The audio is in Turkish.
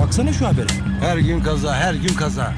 Baksana şu habere. Her gün kaza, her gün kaza.